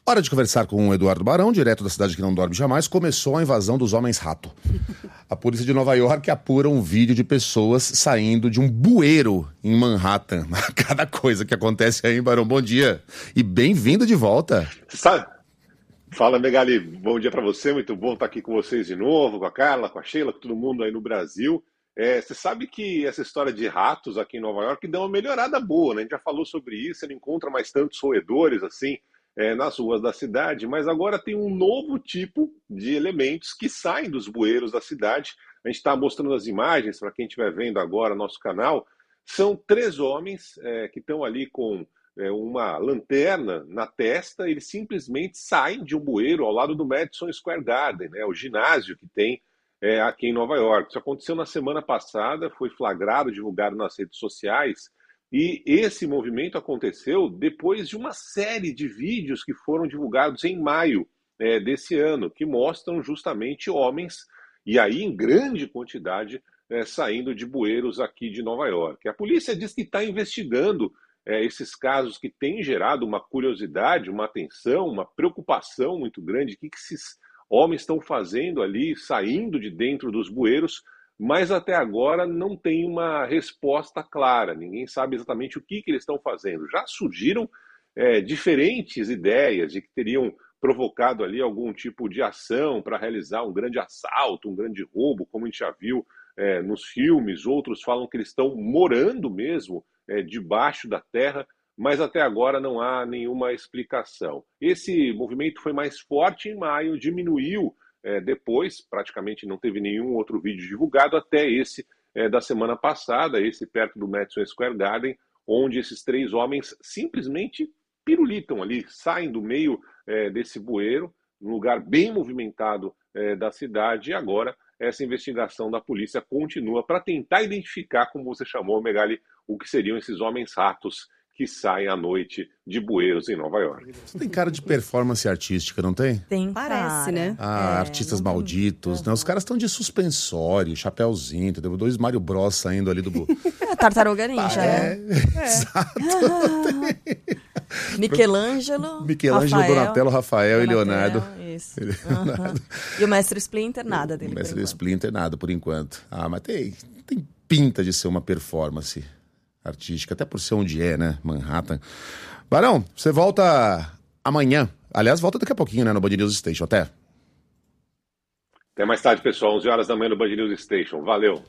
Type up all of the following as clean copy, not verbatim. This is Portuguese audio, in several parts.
Hora de conversar com o Eduardo Barão, direto da cidade que não dorme jamais. Começou a invasão dos homens-rato. A polícia de Nova York apura um vídeo de pessoas saindo de um bueiro em Manhattan. Cada coisa que acontece aí, Barão. Bom dia e bem-vindo de volta. Fala, Megali. Bom dia para você. Muito bom estar aqui com vocês de novo, com a Carla, com a Sheila, com todo mundo aí no Brasil. Você sabe que essa história de ratos aqui em Nova York deu uma melhorada boa, né? A gente já falou sobre isso, você não encontra mais tantos roedores assim nas ruas da cidade, mas agora tem um novo tipo de elementos que saem dos bueiros da cidade. A gente está mostrando as imagens para quem estiver vendo agora nosso canal. São 3 homens que estão ali com uma lanterna na testa. Eles simplesmente saem de um bueiro ao lado do Madison Square Garden, né, o ginásio que tem aqui em Nova York. Isso aconteceu na semana passada, foi flagrado, divulgado nas redes sociais. E esse movimento aconteceu depois de uma série de vídeos que foram divulgados em maio desse ano, que mostram justamente homens, e aí em grande quantidade, saindo de bueiros aqui de Nova York. A polícia diz que está investigando esses casos que têm gerado uma curiosidade, uma atenção, uma preocupação muito grande. O que esses homens estão fazendo ali, saindo de dentro dos bueiros, mas até agora não tem uma resposta clara. Ninguém sabe exatamente o que eles estão fazendo. Já surgiram diferentes ideias de que teriam provocado ali algum tipo de ação para realizar um grande assalto, um grande roubo, como a gente já viu nos filmes. Outros falam que eles estão morando mesmo debaixo da terra, mas até agora não há nenhuma explicação. Esse movimento foi mais forte em maio, diminuiu depois, praticamente não teve nenhum outro vídeo divulgado, até esse da semana passada, esse perto do Madison Square Garden, onde esses 3 homens simplesmente pirulitam ali, saem do meio desse bueiro, num lugar bem movimentado da cidade, e agora essa investigação da polícia continua para tentar identificar, como você chamou, Megali, o que seriam esses homens-ratos que saem à noite de bueiros em Nova York. Você tem cara de performance artística, não tem? Tem, parece, né? Artistas malditos, né? Os caras estão de suspensório, chapéuzinho, entendeu? 2 Mario Bros saindo ali do... Tartaruga Ninja, né? Exato. Michelangelo, Rafael, Donatello, Rafael e Leonardo. Isso. E o Mestre Splinter, nada dele. O Mestre Splinter, nada, por enquanto. Mas tem pinta de ser uma performance artística, até por ser onde né? Manhattan. Barão, você volta amanhã. Aliás, volta daqui a pouquinho, né? No Band News Station. Até mais tarde, pessoal. 11 horas da manhã no Band News Station. Valeu.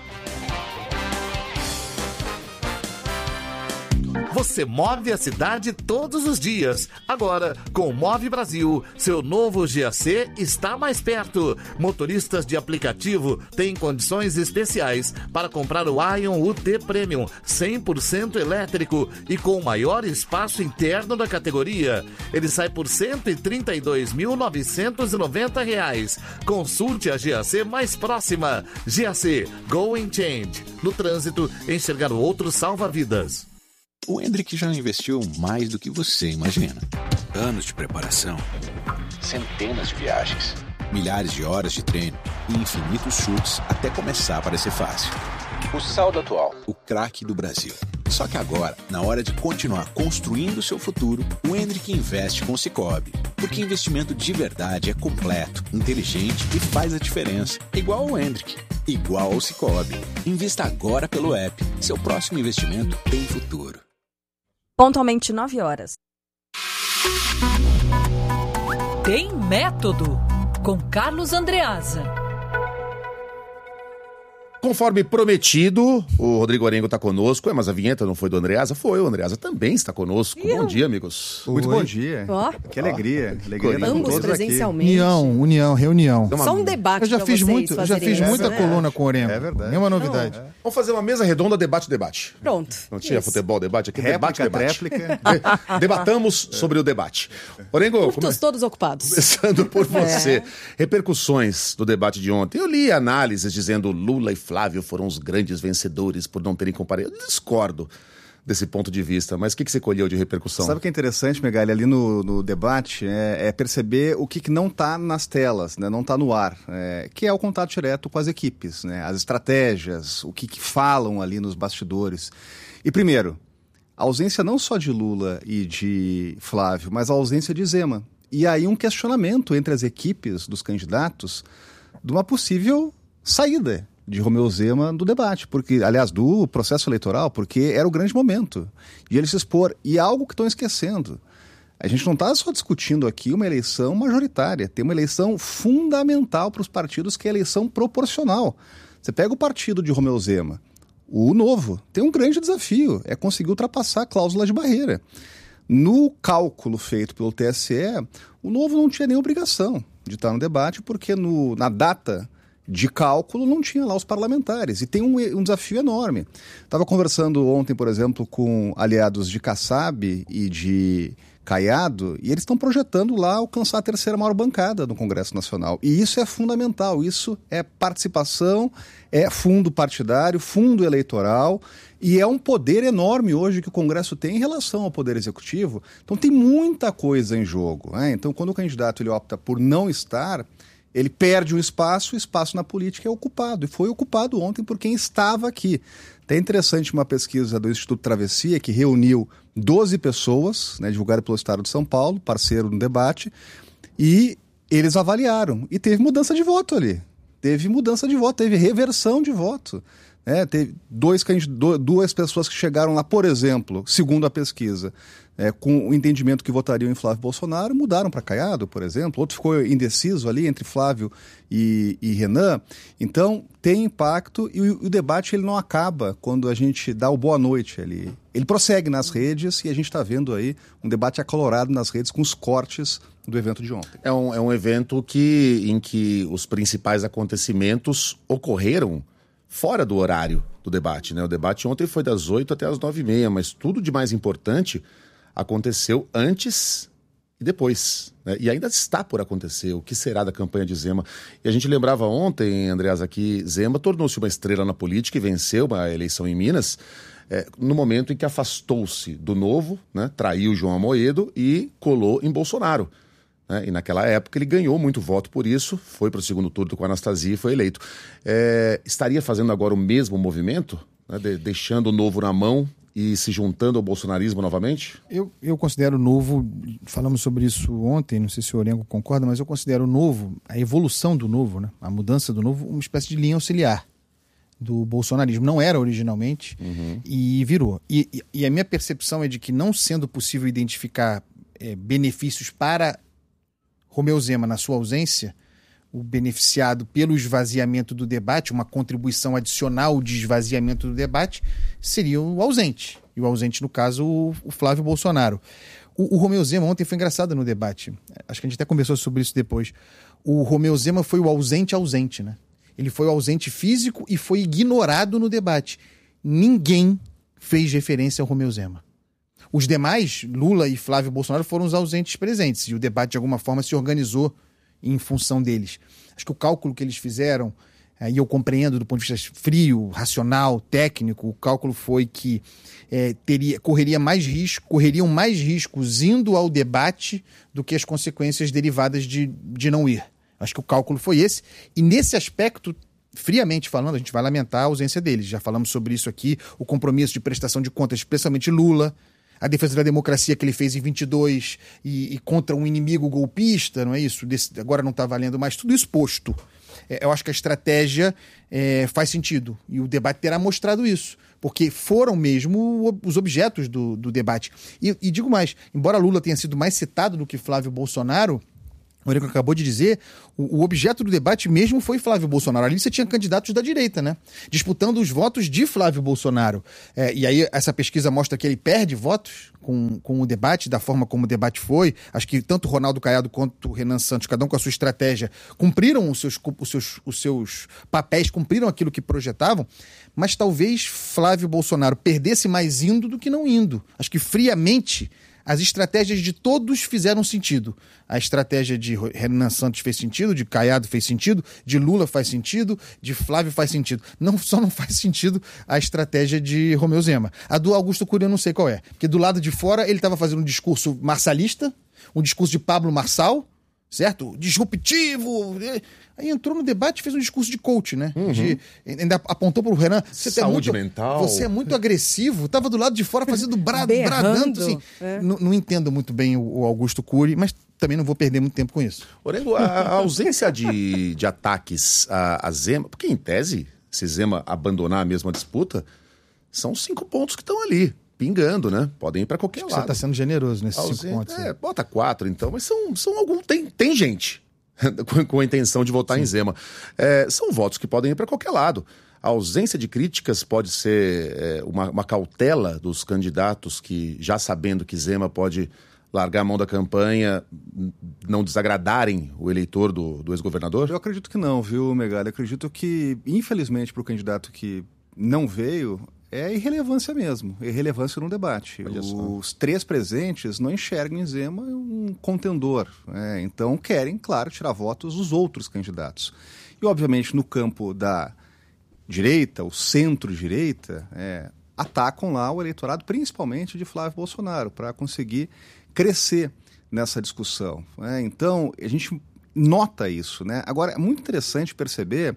Você move a cidade todos os dias. Agora, com o Move Brasil, seu novo GAC está mais perto. Motoristas de aplicativo têm condições especiais para comprar o Ion UT Premium 100% elétrico e com o maior espaço interno da categoria. Ele sai por R$ 132.990. Consulte a GAC mais próxima. GAC Going Change. No trânsito, enxergar o outro salva vidas. O Hendrick já investiu mais do que você imagina. Anos de preparação, centenas de viagens, milhares de horas de treino e infinitos chutes até começar a parecer fácil. O saldo atual, o craque do Brasil. Só que agora, na hora de continuar construindo seu futuro, o Hendrick investe com o Sicoob. Porque investimento de verdade é completo, inteligente e faz a diferença. Igual o Hendrick, igual ao Sicoob. Invista agora pelo app. Seu próximo investimento tem futuro. Pontualmente 9 horas. Tem Método, com Carlos Andreasa. Conforme prometido, o Rodrigo Arengo está conosco. Mas a vinheta não foi do Andreasa? Foi, o Andreasa também está conosco. Bom dia, amigos. Muito bom dia. Que alegria. Alegria estar com Ambos todos presencialmente. União, reunião. Só um debate. Eu já fiz muita coluna com o Arengo. É verdade. Nenhuma novidade. Vamos fazer uma mesa redonda, debate. Pronto. Não tinha futebol, debate aqui? Réplica, réplica. Debatamos sobre o debate. Arengo, todos ocupados. Começando por você. Repercussões do debate de ontem. Eu li análises dizendo Lula e Flávio foram os grandes vencedores por não terem comparecido. Eu discordo desse ponto de vista, mas o que você colheu de repercussão? Sabe o que é interessante, Megali, ali no debate, é perceber o que não está nas telas, né? Não está no ar, que é o contato direto com as equipes, né? As estratégias, o que falam ali nos bastidores. E primeiro, a ausência não só de Lula e de Flávio, mas a ausência de Zema. E aí um questionamento entre as equipes dos candidatos de uma possível saída de Romeu Zema do debate, porque, aliás, do processo eleitoral, porque era o grande momento de ele se expor. E algo que estão esquecendo, a gente não está só discutindo aqui uma eleição majoritária, tem uma eleição fundamental para os partidos, que é a eleição proporcional. Você pega o partido de Romeu Zema, o Novo, tem um grande desafio, é conseguir ultrapassar a cláusula de barreira. No cálculo feito pelo TSE, o Novo não tinha nem obrigação de estar no debate, porque na data de cálculo não tinha lá os parlamentares. E tem um desafio enorme. Estava conversando ontem, por exemplo, com aliados de Kassab e de Caiado, e eles estão projetando lá alcançar a terceira maior bancada no Congresso Nacional. E isso é fundamental, isso é participação, é fundo partidário, fundo eleitoral, e é um poder enorme hoje que o Congresso tem em relação ao Poder Executivo. Então tem muita coisa em jogo, né? Então quando o candidato ele opta por não estar, ele perde um espaço, o espaço na política é ocupado, e foi ocupado ontem por quem estava aqui. Até interessante uma pesquisa do Instituto Travessia, que reuniu 12 pessoas, né, divulgada pelo Estado de São Paulo, parceiro no debate, e eles avaliaram. E teve mudança de voto ali. Teve mudança de voto, teve reversão de voto. Teve duas pessoas que chegaram lá, por exemplo, segundo a pesquisa, com o entendimento que votariam em Flávio Bolsonaro, mudaram para Caiado, por exemplo. Outro ficou indeciso ali entre Flávio e Renan. Então, tem impacto, e o debate ele não acaba quando a gente dá o boa noite ali. Ele prossegue nas redes, e a gente está vendo aí um debate acalorado nas redes com os cortes do evento de ontem. É um evento em que os principais acontecimentos ocorreram fora do horário do debate, né? O debate ontem foi das 8 até as 9h30, mas tudo de mais importante aconteceu antes e depois, né? E ainda está por acontecer. O que será da campanha de Zema? E a gente lembrava ontem, Andreasa, que Zema tornou-se uma estrela na política e venceu uma eleição em Minas no momento em que afastou-se do Novo, né? Traiu João Amoedo e colou em Bolsonaro. E naquela época ele ganhou muito voto por isso, foi para o segundo turno com a Anastasia e foi eleito. Estaria fazendo agora o mesmo movimento, né? Deixando o Novo na mão e se juntando ao bolsonarismo novamente? Eu considero o Novo, falamos sobre isso ontem, não sei se o Orengo concorda, mas eu considero o Novo, a evolução do Novo, né? A mudança do Novo, uma espécie de linha auxiliar do bolsonarismo. Não era originalmente e virou. E a minha percepção é de que, não sendo possível identificar benefícios para Romeu Zema na sua ausência, o beneficiado pelo esvaziamento do debate, uma contribuição adicional de esvaziamento do debate, seria o ausente. E o ausente, no caso, o Flávio Bolsonaro. O Romeu Zema ontem foi engraçado no debate. Acho que a gente até conversou sobre isso depois. O Romeu Zema foi o ausente, né? Ele foi o ausente físico e foi ignorado no debate. Ninguém fez referência ao Romeu Zema. Os demais, Lula e Flávio Bolsonaro, foram os ausentes presentes, e o debate, de alguma forma, se organizou em função deles. Acho que o cálculo que eles fizeram, e eu compreendo do ponto de vista frio, racional, técnico, o cálculo foi que correriam mais riscos indo ao debate do que as consequências derivadas de não ir. Acho que o cálculo foi esse, e nesse aspecto, friamente falando, a gente vai lamentar a ausência deles. Já falamos sobre isso aqui, o compromisso de prestação de contas, especialmente Lula, a defesa da democracia que ele fez em 22 e contra um inimigo golpista, não é isso? Agora não está valendo mais. Tudo isso posto. Eu acho que a estratégia faz sentido. E o debate terá mostrado isso. Porque foram mesmo os objetos do debate. E digo mais, embora Lula tenha sido mais citado do que Flávio Bolsonaro, o Eurico acabou de dizer, o objeto do debate mesmo foi Flávio Bolsonaro. Ali você tinha candidatos da direita, né? Disputando os votos de Flávio Bolsonaro. E aí essa pesquisa mostra que ele perde votos com o debate, da forma como o debate foi. Acho que tanto o Ronaldo Caiado quanto o Renan Santos, cada um com a sua estratégia, cumpriram os seus papéis, cumpriram aquilo que projetavam, mas talvez Flávio Bolsonaro perdesse mais indo do que não indo. Acho que friamente as estratégias de todos fizeram sentido. A estratégia de Renan Santos fez sentido, de Caiado fez sentido, de Lula faz sentido, de Flávio faz sentido. Só não faz sentido a estratégia de Romeu Zema. A do Augusto Cury eu não sei qual é. Porque do lado de fora ele estava fazendo um discurso marçalista, um discurso de Pablo Marçal, certo? Disruptivo. Aí entrou no debate e fez um discurso de coach, né? Ainda apontou pro Renan. Saúde mental. Você é muito agressivo. Tava do lado de fora fazendo bradando. Assim. Não entendo muito bem o Augusto Cury, mas também não vou perder muito tempo com isso. Orengo, a ausência de ataques a Zema, porque em tese, se Zema abandonar a mesma disputa, são 5 pontos que estão ali, pingando, né? Podem ir para qualquer lado. Você está sendo generoso nesses 5 pontos. Bota 4 então, mas são alguns. Tem gente com a intenção de votar em Zema. São votos que podem ir para qualquer lado. A ausência de críticas pode ser uma cautela dos candidatos que, já sabendo que Zema pode largar a mão da campanha, não desagradarem o eleitor do ex-governador? Eu acredito que não, viu, Megali? Eu acredito que, infelizmente, para o candidato que não veio, é irrelevância mesmo, irrelevância no debate. Os 3 presentes não enxergam em Zema um contendor, né? Então querem, claro, tirar votos dos outros candidatos. E, obviamente, no campo da direita, o centro-direita, atacam lá o eleitorado, principalmente de Flávio Bolsonaro, para conseguir crescer nessa discussão, né? Então, a gente nota isso, né? Agora, é muito interessante perceber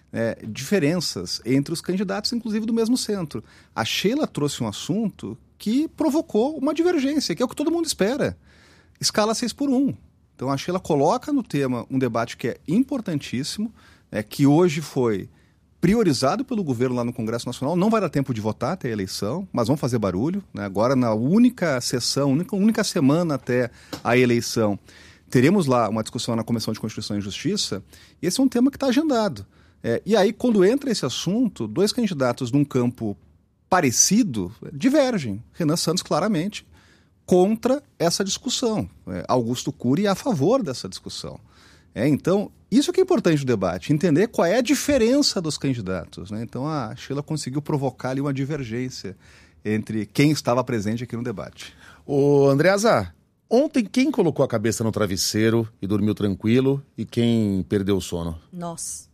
diferenças entre os candidatos, inclusive do mesmo centro. A Sheila trouxe um assunto que provocou uma divergência, que é o que todo mundo espera. Escala 6x1. Então, a Sheila coloca no tema um debate que é importantíssimo, que hoje foi priorizado pelo governo lá no Congresso Nacional. Não vai dar tempo de votar até a eleição, mas vão fazer barulho, né? Agora, na única sessão, única semana até a eleição, teremos lá uma discussão na Comissão de Constituição e Justiça, e esse é um tema que está agendado. E aí, quando entra esse assunto, 2 candidatos num campo parecido divergem. Renan Santos, claramente, contra essa discussão. Augusto Cury a favor dessa discussão. Então, isso que é importante no debate, entender qual é a diferença dos candidatos, né? Então, a Sheila conseguiu provocar ali uma divergência entre quem estava presente aqui no debate. Ô, Andreasa, ontem quem colocou a cabeça no travesseiro e dormiu tranquilo e quem perdeu o sono? Nossa.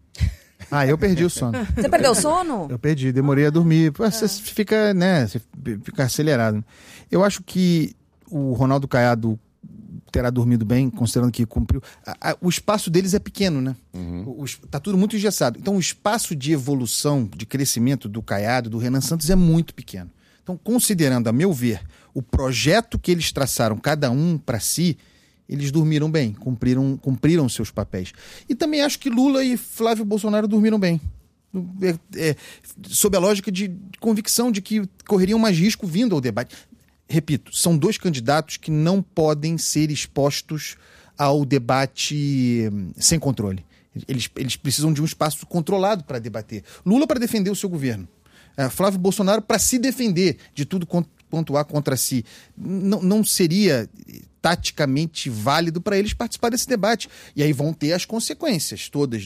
Eu perdi o sono. Você perdeu o sono? Eu perdi, demorei a dormir. Você fica, né, você fica acelerado. Eu acho que o Ronaldo Caiado terá dormido bem, considerando que cumpriu. O espaço deles é pequeno, né? Tá tudo muito engessado. Então, o espaço de evolução, de crescimento do Caiado, do Renan Santos, é muito pequeno. Então, considerando, a meu ver, o projeto que eles traçaram, cada um para si, eles dormiram bem, cumpriram seus papéis. E também acho que Lula e Flávio Bolsonaro dormiram bem. Sob a lógica de convicção de que correriam mais risco vindo ao debate. Repito, são 2 candidatos que não podem ser expostos ao debate sem controle. Eles precisam de um espaço controlado para debater. Lula para defender o seu governo. Flávio Bolsonaro para se defender de tudo quanto há contra si. Não seria taticamente válido para eles participar desse debate. E aí vão ter as consequências todas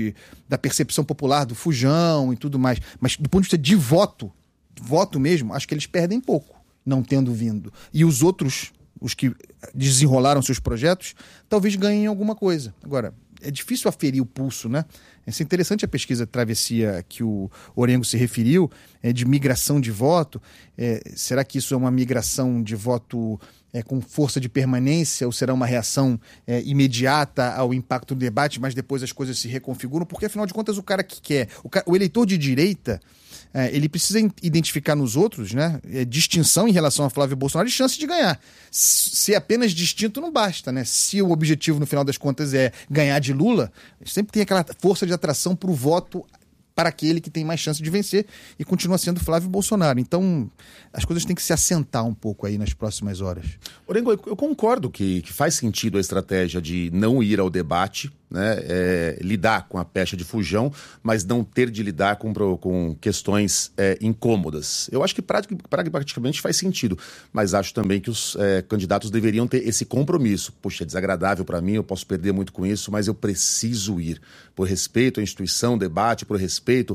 da percepção popular, do fujão e tudo mais. Mas do ponto de vista de voto mesmo, acho que eles perdem pouco, não tendo vindo. E os outros, os que desenrolaram seus projetos, talvez ganhem alguma coisa. Agora, é difícil aferir o pulso, né? É interessante a pesquisa Travessia que o Orengo se referiu, de migração de voto. Será que isso é uma migração de voto com força de permanência ou será uma reação imediata ao impacto do debate, mas depois as coisas se reconfiguram? Porque, afinal de contas, o cara que quer... O eleitor de direita, ele precisa identificar nos outros, né, distinção em relação a Flávio Bolsonaro e chance de ganhar. Ser apenas distinto não basta, né? Se o objetivo, no final das contas, é ganhar de Lula, sempre tem aquela força de atração para o voto para aquele que tem mais chance de vencer e continua sendo Flávio Bolsonaro. Então, as coisas têm que se assentar um pouco aí nas próximas horas. Orengo, eu concordo que faz sentido a estratégia de não ir ao debate, né, lidar com a pecha de fujão, mas não ter de lidar com questões incômodas. Eu acho que praticamente faz sentido, mas acho também que os candidatos deveriam ter esse compromisso. Poxa, é desagradável para mim, eu posso perder muito com isso, mas eu preciso ir, por respeito à instituição, debate, por respeito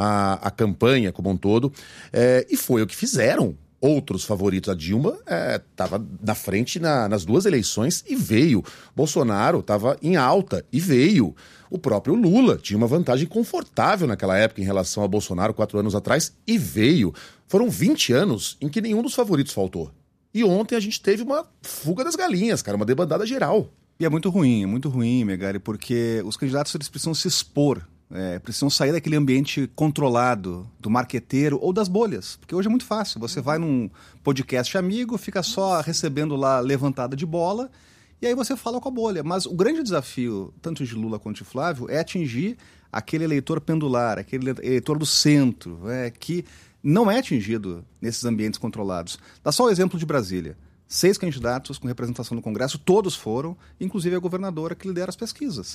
à campanha como um todo, e foi o que fizeram. Outros favoritos, a Dilma estava na frente nas 2 eleições e veio. Bolsonaro estava em alta e veio. O próprio Lula tinha uma vantagem confortável naquela época em relação a Bolsonaro 4 anos atrás e veio. Foram 20 anos em que nenhum dos favoritos faltou. E ontem a gente teve uma fuga das galinhas, cara, uma debandada geral. E é muito ruim, Megali, porque os candidatos eles precisam se expor, precisam sair daquele ambiente controlado do marqueteiro ou das bolhas, porque hoje é muito fácil, você vai num podcast amigo, fica só recebendo lá levantada de bola, e aí você fala com a bolha. Mas o grande desafio, tanto de Lula quanto de Flávio, é atingir aquele eleitor pendular, aquele eleitor do centro, que não é atingido nesses ambientes controlados. Dá só o exemplo de Brasília. 6 candidatos com representação no Congresso, todos foram, inclusive a governadora que lidera as pesquisas.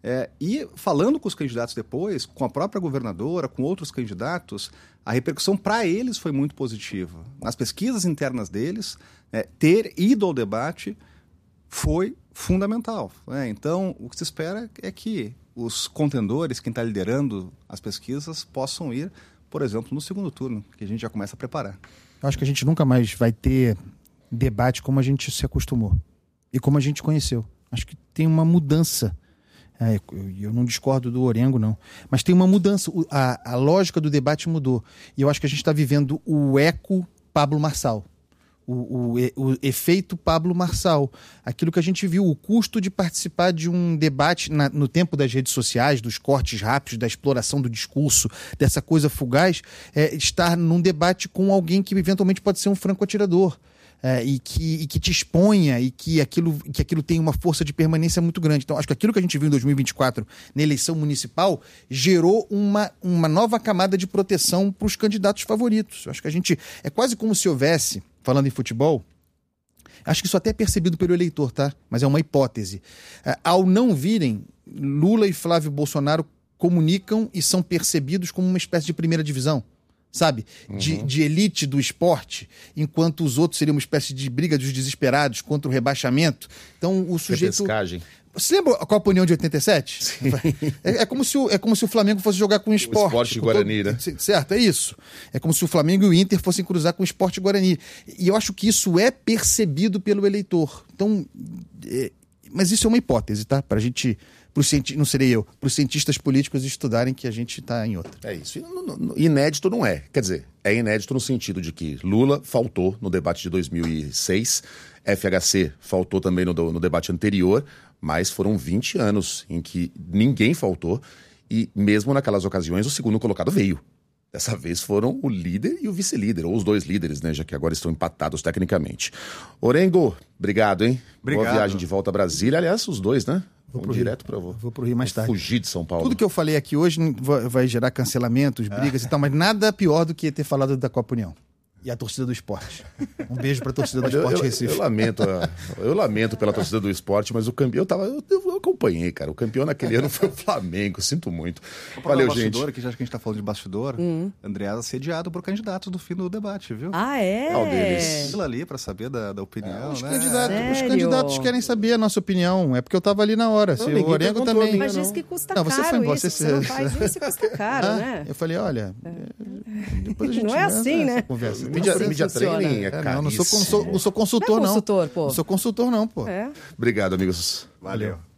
E falando com os candidatos depois, com a própria governadora, com outros candidatos, a repercussão para eles foi muito positiva. Nas pesquisas internas deles, ter ido ao debate foi fundamental. Então, o que se espera é que os contendores, quem está liderando as pesquisas, possam ir, por exemplo, no segundo turno, que a gente já começa a preparar. Eu acho que a gente nunca mais vai ter debate como a gente se acostumou e como a gente conheceu. Acho que tem uma mudança. Eu não discordo do Orengo, não. Mas tem uma mudança. A lógica do debate mudou. E eu acho que a gente está vivendo o eco Pablo Marçal. O efeito Pablo Marçal. Aquilo que a gente viu, o custo de participar de um debate no tempo das redes sociais, dos cortes rápidos, da exploração do discurso, dessa coisa fugaz, estar num debate com alguém que eventualmente pode ser um franco-atirador. E que te exponha e que aquilo tem uma força de permanência muito grande. Então, acho que aquilo que a gente viu em 2024 na eleição municipal gerou uma nova camada de proteção para os candidatos favoritos. Acho que a gente... É quase como se houvesse, falando em futebol, acho que isso até é percebido pelo eleitor, tá? Mas é uma hipótese. Ao não virem, Lula e Flávio Bolsonaro comunicam e são percebidos como uma espécie de primeira divisão. Sabe? De elite do esporte, enquanto os outros seriam uma espécie de briga dos desesperados contra o rebaixamento. Então o sujeito... Repescagem. Você lembra a Copa União de 87? Sim. É como se o Flamengo fosse jogar com o Sport. O Sport Guarani, né? Certo, é isso. É como se o Flamengo e o Inter fossem cruzar com o Sport Guarani. E eu acho que isso é percebido pelo eleitor. Então, mas isso é uma hipótese, tá? Pra gente... Não serei eu, para os cientistas políticos estudarem que a gente está em outra. É isso. Inédito não é. Quer dizer, é inédito no sentido de que Lula faltou no debate de 2006, FHC faltou também no debate anterior, mas foram 20 anos em que ninguém faltou e mesmo naquelas ocasiões o segundo colocado veio. Dessa vez foram o líder e o vice-líder, ou os dois líderes, né, já que agora estão empatados tecnicamente. Orengo, obrigado, hein? Obrigado. Boa viagem de volta a Brasília. Aliás, os dois, né? Vou direto para Vou pro Rio mais tarde. Fugir de São Paulo. Tudo que eu falei aqui hoje vai gerar cancelamentos, brigas e tal, mas nada pior do que ter falado da Copa União. E a torcida do esporte. Um beijo pra torcida do esporte Recife. Eu lamento pela torcida do esporte, mas o campeão eu acompanhei, cara. O campeão naquele ano foi o Flamengo, sinto muito. Valeu, gente. Que já que a gente tá falando de bastidor, Andreasa assediado por candidatos do fim do debate, viu? Ah, é? Qual deles? Aquilo ali pra saber da opinião, Os né? candidatos querem saber a nossa opinião. É porque eu tava ali na hora. Não, o Orengo também. Mas diz que custa Não, caro você foi embora. isso. Você não faz isso e custa caro, né? Eu falei, olha... Depois a gente não é assim, né? Conversa. Mídia training é caríssimo. Não sou consultor, Não é não. consultor, pô. Não sou consultor, não, pô. É. Obrigado, amigos. Valeu.